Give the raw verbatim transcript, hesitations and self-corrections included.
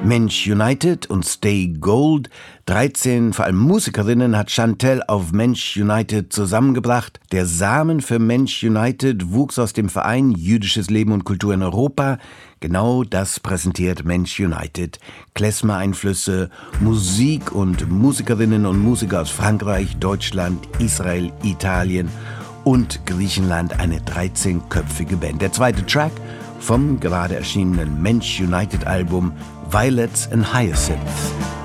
Mensch United und Stay Gold, dreizehn vor allem Musikerinnen hat Chantelle auf Mensch United zusammengebracht. Der Samen für Mensch United wuchs aus dem Verein Jüdisches Leben und Kultur in Europa. Genau das präsentiert Mensch United. Klezmer-Einflüsse, Musik und Musikerinnen und Musiker aus Frankreich, Deutschland, Israel, Italien und Griechenland, eine dreizehnköpfige Band. Der zweite Track vom gerade erschienenen Mensch United Album Violets and Hyacinths.